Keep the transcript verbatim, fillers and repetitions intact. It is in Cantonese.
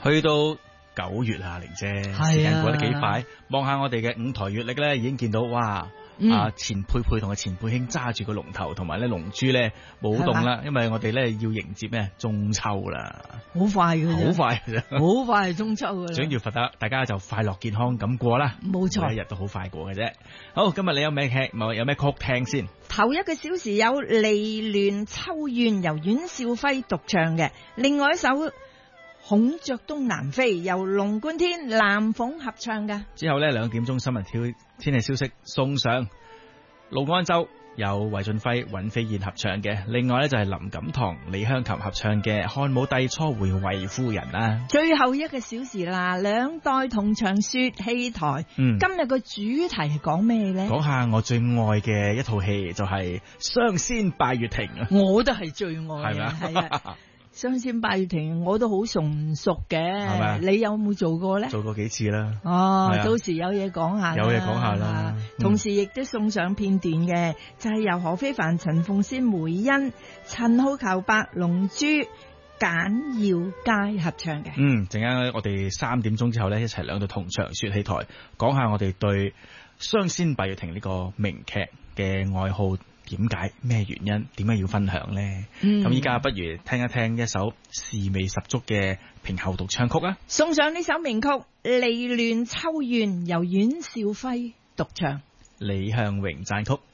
去到九月啊，玲姐，時間過得幾快。望下我哋嘅五台月曆咧，已經見到哇！嗯、啊，錢佩佩同阿錢佩卿揸住個龍頭，同埋咧龍珠咧舞動啦，因為我哋咧要迎接咩中秋啦， 好快嘅， 好快嘅， 好快係中秋嘅。 想要罰得大家就快樂健康咁過啦， 冇錯， 每一日都好快過嘅啫。好，今日你有咩劇？有咩曲聽先？ 頭一個小時有《離亂秋怨》由阮兆輝獨唱嘅，另外一首《孔雀東南飛》由龍貫天、藍鳳合唱嘅。 之後呢，兩點鐘新聞天天氣消息送上，盧安洲有韋俊輝、尹飛燕合唱嘅，另外呢，就係林錦堂、李香琴合唱嘅《漢武帝初會衛夫人》啦。 最後一個小時啦，兩代同場說戲台。嗯，今日個主題係講咩呢？ 講下我最愛嘅一套戲就係《雙仙拜月亭》啊！ 我都係最愛嘅，係咪？係啊。雙仙拜月亭我都好熟熟嘅，你有冇做過咧？ 做過幾次啦。 哦，到時有嘢講下， 有嘢講下啦。 同時亦都送上片段嘅，就係、是、由何非凡、陳鳳仙、梅欣、陳浩球、白龍珠、簡耀佳合唱嘅。 嗯，陣間我哋三點鐘之後咧，一齊兩隊同場說戲台，講下我哋對雙仙拜月亭呢個名劇嘅愛好。點解？咩原因？點解要分享呢？咁依家不如聽一聽一首試味十足嘅平喉獨唱曲啊！ 送上呢首名曲《離亂秋怨》，由阮兆輝獨唱， 李向榮撰曲。